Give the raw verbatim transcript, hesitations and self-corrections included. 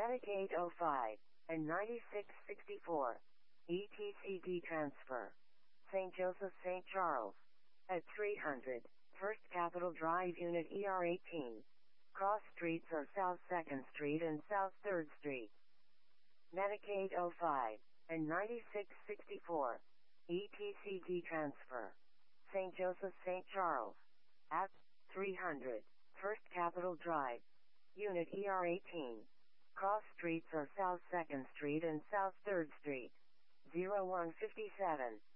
Medic eight oh five and ninety-six sixty-four. E T C D transfer. Saint Joseph Saint Charles. At three hundred, First Capitol Drive Unit E R eighteen. Cross streets are South second Street and South third Street. Medic eight oh five and ninety-six sixty-four. E T C D transfer. Saint Joseph Saint Charles. At three hundred, First Capitol Drive. Unit E R eighteen. Cross streets are South second Street and South third Street. zero one fifty-seven.